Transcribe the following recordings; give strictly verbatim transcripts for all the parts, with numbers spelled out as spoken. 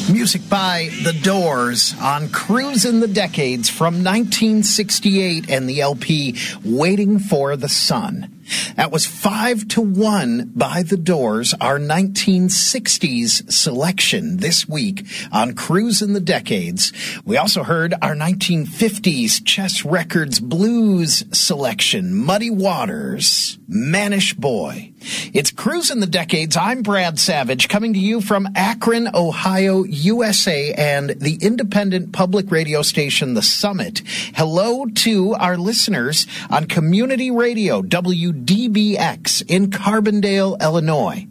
Music by The Doors on Cruisin' the Decades from nineteen sixty-eight and the L P Waiting for the Sun. That was Five to One by The Doors, our nineteen sixties selection this week on Cruisin' the Decades. We also heard our nineteen fifties Chess Records blues selection, Muddy Waters, Mannish Boy. It's Cruisin' the Decades. I'm Brad Savage, coming to you from Akron, Ohio, U S A, and the independent public radio station, The Summit. Hello to our listeners on Community Radio, W D B X in Carbondale, Illinois,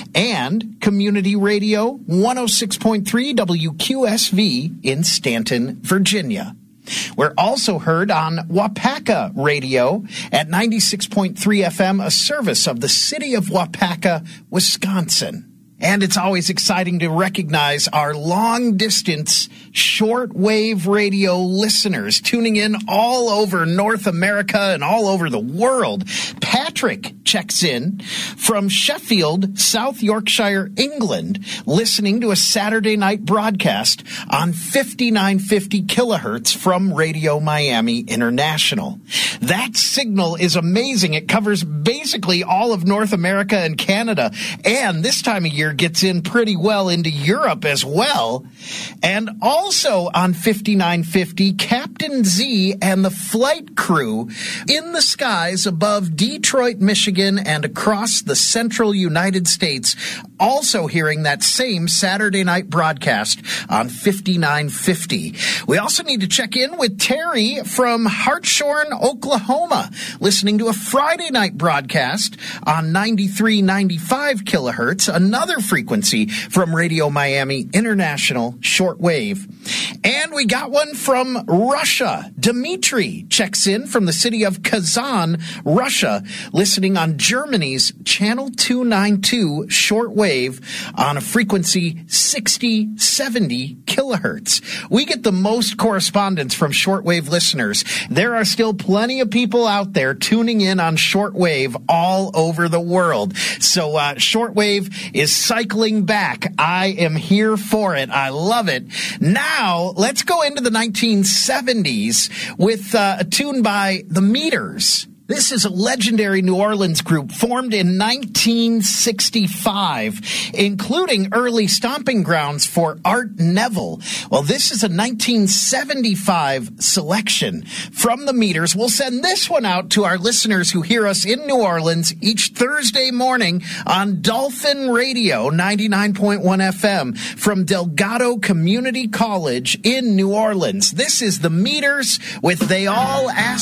and Community Radio one oh six point three W Q S V in Stanton, Virginia. We're also heard on Wapaka Radio at ninety-six point three F M, a service of the city of Wapaka, Wisconsin. And it's always exciting to recognize our long-distance shortwave radio listeners tuning in all over North America and all over the world. Patrick checks in from Sheffield, South Yorkshire, England, listening to a Saturday night broadcast on fifty-nine fifty kilohertz from Radio Miami International. That signal is amazing. It covers basically all of North America and Canada, and this time of year gets in pretty well into Europe as well. And also on fifty-nine fifty, Captain Z and the flight crew in the skies above Detroit, Michigan, and across the central United States, also hearing that same Saturday night broadcast on fifty-nine fifty. We also need to check in with Terry from Hartshorn, Oklahoma, listening to a Friday night broadcast on ninety-three ninety-five kilohertz, another frequency from Radio Miami International shortwave. And we got one from Russia. Dmitry checks in from the city of Kazan, Russia, listening on Germany's Channel two ninety-two shortwave on a frequency sixty seventy kilohertz. We get the most correspondence from shortwave listeners. There are still plenty of people out there tuning in on shortwave all over the world. So uh, shortwave is cycling back. I am here for it. I love it. Now, let's go into the nineteen seventies with uh, a tune by The Meters. This is a legendary New Orleans group formed in nineteen sixty-five, including early stomping grounds for Art Neville. Well, this is a nineteen seventy-five selection from The Meters. We'll send this one out to our listeners who hear us in New Orleans each Thursday morning on Dolphin Radio ninety-nine point one F M from Delgado Community College in New Orleans. This is The Meters with They All Ask